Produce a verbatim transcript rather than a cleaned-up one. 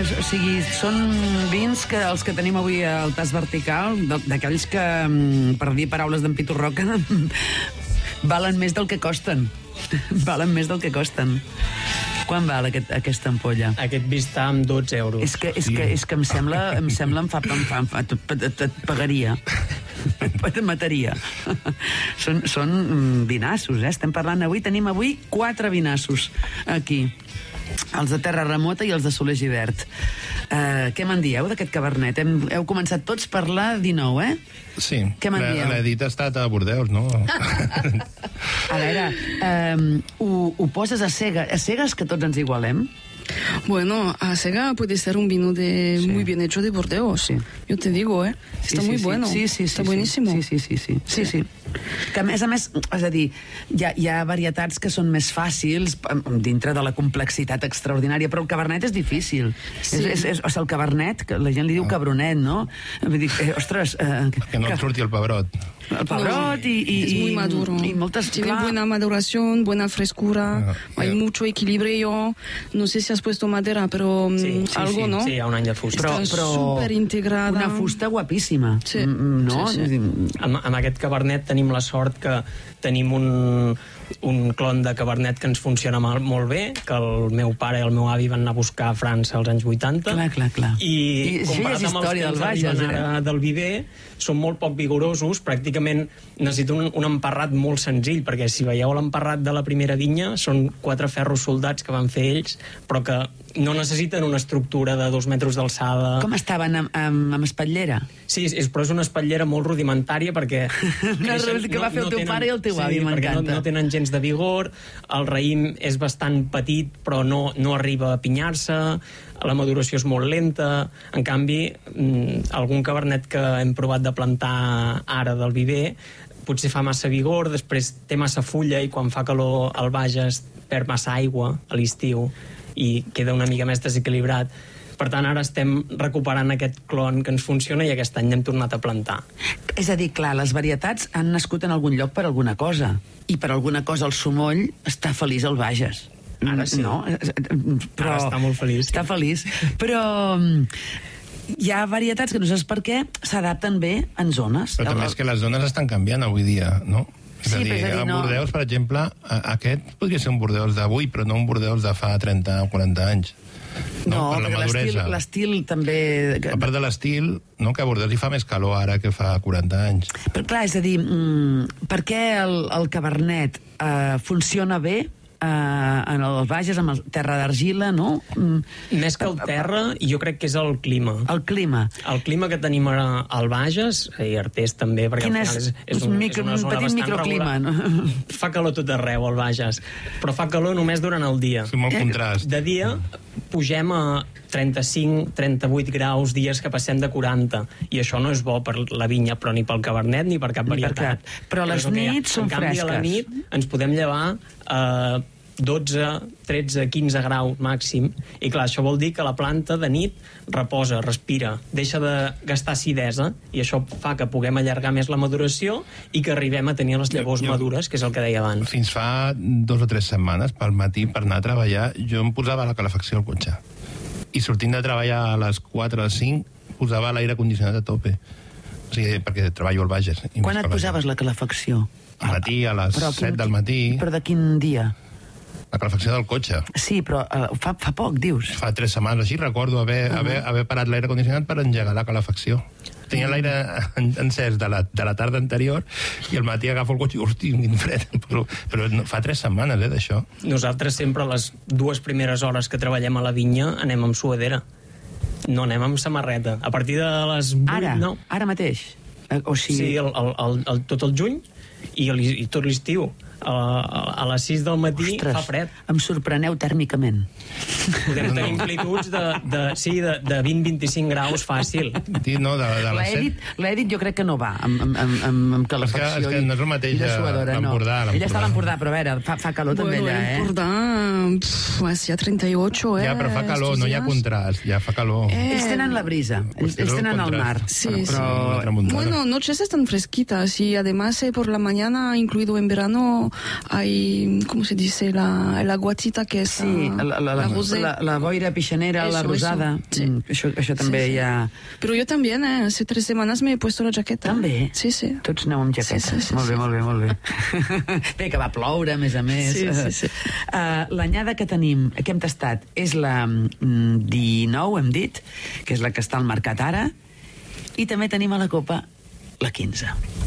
o sigui, són vins que els que tenim avui al tas vertical, d'aquells que, per dir paraules d'en Pitu Roca, valen més del que costen. Valen més del que costen. Quan val aquest, aquesta ampolla? Aquest vi està amb dotze euros. És que, és que, és que em sembla, em sembla, em fa, em fa, em fa et, et pagaria. Et mataria. Són, són vinassos, eh? Estem parlant avui, tenim avui quatre vinassos aquí. Els de Terra Remota i els de Soler Gibert. Uh, què me'n dieu d'aquest cabernet? Hem, heu començat tots per la dinou, eh? Sí, l'Edith ha estat a Bordeus, no? A veure, um, ho, ho poses a cega, a cegues que tots ens igualem? Bueno, a cega puede ser un vino de sí. muy bien hecho de Burdeos. Sí. Yo te digo, ¿eh? Está sí, sí, muy sí. bueno. Sí, sí, sí, Está sí, buenísimo. Sí, sí, sí, sí. sí, sí. Que a més a més, és a dir, hi ha, hi ha varietats que són més fàcils dintre de la complexitat extraordinària, però el cabernet és difícil. Sí. És, és, és, o sigui, el cabernet, que la gent li diu ah. cabronet, no? Vull dir, eh, ostres... Eh, que no et surti el pebrot. El pebrot no, y, y, es muy maduro. Y moltes, Tiene clar. buena maduración, buena frescura, ah, hay yeah. mucho equilibrio. No sé si has puesto madera, pero sí, sí, algo, sí, ¿no? Sí, hi ha un any de fusta. Però, però super integrada. Una fusta guapíssima. Sí. No? Sí, sí. Amb, amb aquest cabernet tenim la sort que tenim un, un clon de cabernet que ens funciona mal, molt bé, que el meu pare i el meu avi van anar a buscar a França als anys vuitanta. Clar, clar, clar. I, I comparat amb els que ens arriben ara del viver, són molt poc vigorosos, pràcticament necessita un, un emparrat molt senzill, perquè si veieu l'emparrat de la primera vinya, són quatre ferros soldats que van fer ells, però que no necessiten una estructura de dos metres d'alçada. Com estaven amb, amb, amb espatllera? Sí, és, però és una espatllera molt rudimentària perquè... no, que va fer el teu no pare i el teu avi, sí, m'encanta. No, no tenen gens de vigor, el raïm és bastant petit però no, no arriba a pinyar-se, la maduració és molt lenta. En canvi, algun cabernet que hem provat de plantar ara del viver potser fa massa vigor, després té massa fulla i quan fa calor al Bages perd massa aigua a l'estiu i queda una mica més desequilibrat. Per tant, ara estem recuperant aquest clon que ens funciona i aquest any hem tornat a plantar. És a dir, clar, les varietats han nascut en algun lloc per alguna cosa, i per alguna cosa el Sumoll està feliç al Bages. Ara sí. No? Però ara està molt feliç. Està feliç. Però hi ha varietats que no saps per què s'adapten bé en zones. Però també és que les zones estan canviant avui dia, no? És sí, a dir, és a dir, a no... Bordeus, per exemple, aquest podria ser un Bordeus d'avui, però no un Bordeus de fa trenta o quaranta anys. No, no perquè l'estil també... A part de l'estil, no, que a Bordeus hi fa més calor ara que fa quaranta anys. Però clar, és a dir, mmm, per què el, el cabernet eh, funciona bé Uh, en el Bages, amb el terra d'argila, no? Mm. Més que el terra, jo crec que és el clima. El clima. El clima que tenim ara al Bages, i Artés també, perquè Quin al final és, és, un, micro, és una zona petit bastant microclima, regular. No? Fa calor tot arreu al Bages, però fa calor només durant el dia. És molt contrast. De dia pugem a trenta-cinc trenta-vuit graus, dies que passem de quaranta, i això no és bo per la vinya, però ni pel cabernet ni per cap ni varietat. Per cap. Però les nits són fresques. En canvi, a la nit ens podem llevar a eh, dotze, tretze, quinze graus màxim, i clar, això vol dir que la planta de nit reposa, respira, deixa de gastar acidesa, i això fa que puguem allargar més la maduració i que arribem a tenir les llavors jo, jo, madures, que és el que deia abans. Fins fa dos o tres setmanes, pel matí, per anar a treballar, jo em posava la calefacció al cotxe. I sortint de treballar a les quatre o les cinc, posava l'aire condicionat a tope. O sigui, perquè treballo al Bages. Quan et posaves la calefacció? Al matí, a les set del matí. Però de quin dia? La calefacció del cotxe. Sí, però uh, fa, fa poc, dius. Fa tres setmanes, així recordo haver, uh -huh. haver, haver parat l'aire condicionat per engegar la calefacció. Tenia l'aire encès de la, de la tarda anterior i al matí agafo el cotxe i, hosti, quin fred. Però, però fa tres setmanes, eh, d'això. Nosaltres sempre a les dues primeres hores que treballem a la vinya anem amb suadera. No anem amb samarreta. A partir de les vuit, ara, no. Ara mateix? O sigui... Sí, el, el, el, el, tot el juny i, el, i tot l'estiu. A, a, a les sis del matí Ostres, fa fred. Em sorpreneu tèrmicament. Podem tenir amplituds de, de, sí, de, de vint a vint-i-cinc graus fàcil. Sí, no, de, de l'ha Edith, Edith jo crec que no va amb, amb, amb, amb calefacció. És que, és que no és el mateix suadora, l'Empordà. No. Ella està a l'Empordà, però a veure, fa, fa calor bueno, també allà, eh? L'Empordà, hacía treinta y ocho, eh? Ja, però fa calor, no hi ha contrast, ja fa calor. Eh, ells tenen la brisa, ells, ells tenen el mar. Sí, però, sí. Bueno, noches están fresquitas y además eh, por la mañana, incluido en verano, verano hay, ¿cómo se dice? La, la guatita que es Sí, la, la, la, la rosé. la, la boira pixanera, Eso, la rosada. eso, sí. Mm, això, això també Sí, sí. hi ha... Pero yo también, eh, hace tres semanas me he puesto la jaqueta. També? Sí, sí. Tots aneu amb jaqueta. Sí, sí, sí, molt bé, sí. molt bé, molt bé. Bé, que va ploure, a més a més. Sí, sí, sí. Uh, l'anyada que tenim, que hem tastat, és la mm, dinou, hem dit, que és la que està al mercat ara, i també tenim a la copa la quinze.